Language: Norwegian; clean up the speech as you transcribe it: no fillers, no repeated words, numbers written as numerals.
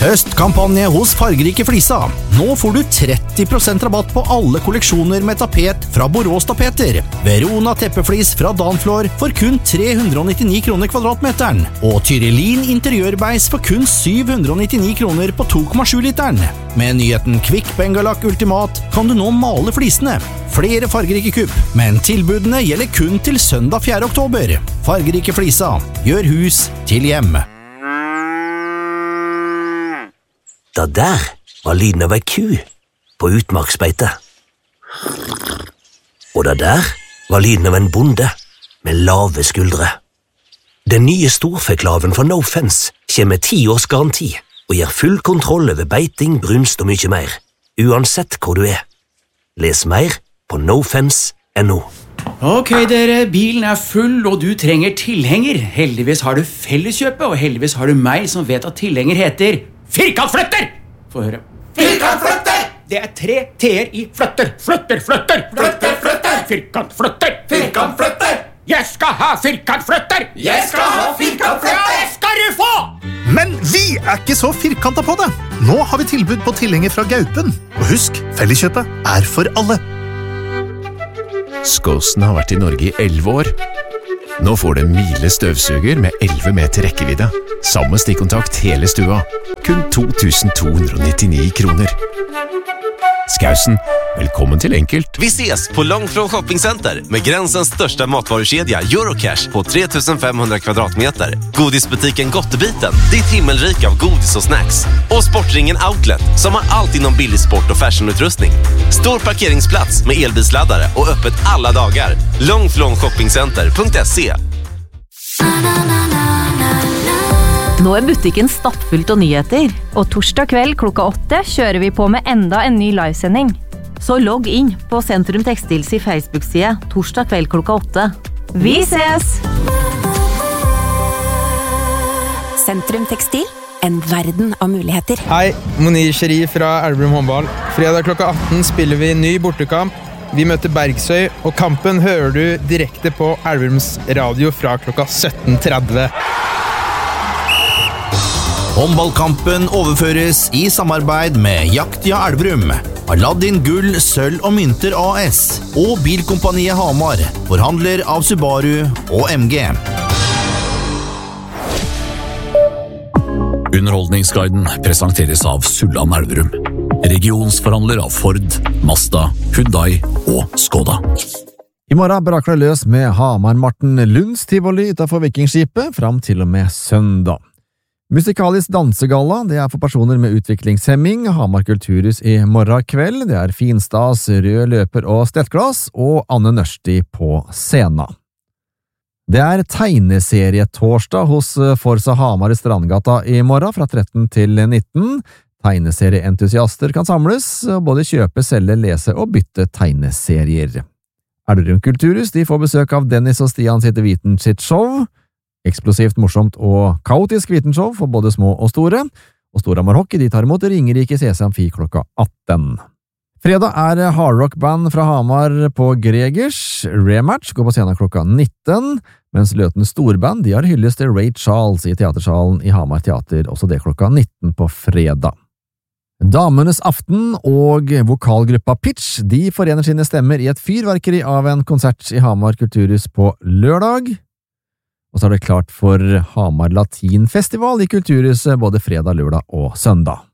Høstkampanje hos Fargerike Flisa. Nå får du 30% rabatt på alle kolleksjoner med tapet fra Borås Tapeter. Verona teppeflis fra Danflor for kun 399 kroner kvadratmeteren. Og Tyrellin interiørbeis for kun 799 kroner på 2,7 literen. Med nyheten Kvikk Bengalak Ultimat kan du nå male flisene. Flere fargerike kupp, men tilbudene gjelder kun til søndag 4. oktober. Fargerike Flisa. Gjør hus til hjem. Det der var lyden av ei ku på utmarksbeite. Og det der var lyden av en bonde med lave skuldre. Den nye storfeklaven fra No Fence kommer med 10 års garanti og gir full kontroll over beiting, brunst og mye mer, uansett hvor du er. Les mer på nofence.no. Ok dere, bilen er full og du trenger tilhenger. Heldigvis har du Felleskjøpet, og heldigvis har du meg som vet at tilhenger heter firkantflytter! Få høre. Firkantflytter! Det er 3 T-er i flytter. Flytter, flytter! Flytter, flytter! Firkantflytter! Firkantflytter! Jeg skal ha firkantflytter! Jeg skal ha firkantflytter! Det skal du få! Men vi er ikke så firkantet på det. Nå har vi tilbud på tilhenger fra Gaupen. Og husk, Felleskjøpet er for alle. Skåsen har vært i Norge i 11 år. Nå får du en Miele støvsuger med 11 meter rekkevidde. Samme stikkontakt hele stua. Kun 2299 kroner. Skausen, velkommen til Enkelt. Vi ses på Långflon shoppingcenter med gränsens största matvarukedja Eurocash på 3500 kvadratmeter. Godisbutiken Gottebiten, ditt himmelrik av godis och snacks. Och Sportringen Outlet som har allt inom billig sport och fashionutrustning. Stor parkeringsplats med elbilsladdare och öppet alla dagar. Långflonshoppingcenter.se. Nå er butikken stappfullt av nyheter, og torsdag kveld klokka 8 kjører vi på med enda en ny livesending. Så logg inn på Sentrum Textils i Facebook-side torsdag kveld klokka 8. Vi ses! Sentrum Textil, en verden av muligheter. Hei, Monir Sheri fra Elverum håndball. Fredag klokka 18 spiller vi ny bortekamp. Vi møter Bergsøy, og kampen hører du direkte på Elverums radio fra klokka 17:30. Håndballkampen overføres i samarbeid med Jaktia Elverum, Aladdin Gull, Sølv og Mynter AS og Bilkompaniet Hamar, forhandler av Subaru og MG. Underholdningsguiden presenteres av Sulland Elverum, regionsforhandler av Ford, Mazda, Hyundai og Skoda. I morgen braker det løs med Hamar-Marten Lunds Tivoli utenfor Vikingskipet fram til og med søndag. Musikalisk dansegalla, det er for personer med utviklingshemming, Hamar Kulturhus i morgen kveld, det er Finstads, Rød Løper og Stettglass, og Anne Nørsti på scenen. Det er tegneserietorsdag hos Forsa Hamar i Strandgata i morgen fra 13 til 19. Tegneserieentusiaster kan samles, og både kjøpe, selge, lese og bytte tegneserier. Elverum Kulturhus, de får besøk av Dennis og Stian sitt Viten sitt show. Eksplosivt, morsomt og kaotisk vitenshow for både små og store, og Storhamar Hockey de tar imot Ringerike CC Amfi klokka 18. Fredag er hardrock-band fra Hamar på Gregers, Rematch går på scenen klokka 19, mens Løten Storband de har hyllest til Ray Charles i Teatersalen i Hamar Teater, også det klokka 19 på fredag. Damenes aften og vokalgruppa Pitch de forener sine stemmer i et fyrverkeri av en konsert i Hamar Kulturhus på lørdag. Og så er det klart for Hamar Latinfestival i Kulturhuset både fredag, lørdag og søndag.